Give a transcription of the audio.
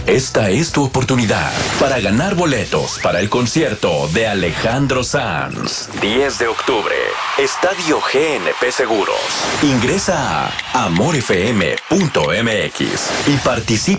Esta es tu oportunidad para ganar boletos para el concierto de Alejandro Sanz. 10 de octubre, Estadio GNP Seguros. Ingresa a amorfm.mx y participa